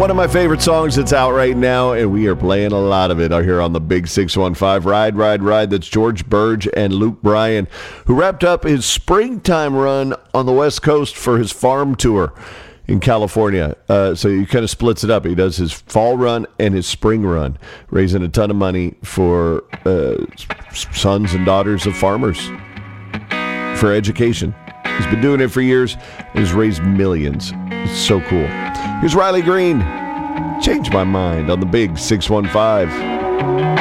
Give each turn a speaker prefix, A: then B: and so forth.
A: One of my favorite songs that's out right now, and we are playing a lot of it out here on the Big 615. Ride, Ride, Ride. That's George Burge and Luke Bryan, who wrapped up his springtime run on the West Coast for his farm tour in California. So he kind of splits it up. He does his fall run and his spring run, raising a ton of money for sons and daughters of farmers for education. He's been doing it for years and has raised millions. It's so cool. Here's Riley Green. Change My Mind on the Big 615.